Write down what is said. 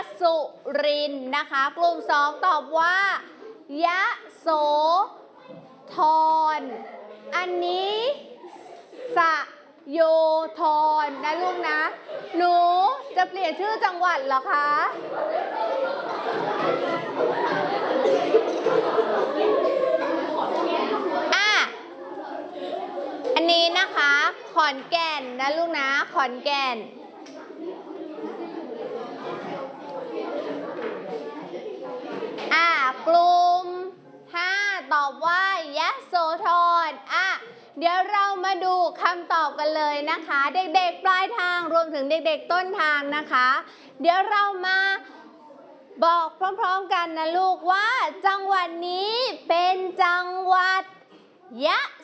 สุรินทร์นะคะกลุ่ม2ตอบว่ายะโสธรอันนี้สะโยธรนะลูกนะหนูจะเปลี่ยนชื่อจังหวัดเหรอคะอันนี้นะคะขอนแก่นนะลูกนะขอนแก่นกลุ่ม5ตอบว่ายะโสธรเดี๋ยวเรามาดูคำตอบกันเลยนะคะเด็กๆปลายทางรวมถึงเด็กๆต้นทางนะคะเดี๋ยวเรามาบอกพร้อมๆกันนะลูกว่าจังหวัดนี้เป็นจังหวัดยะ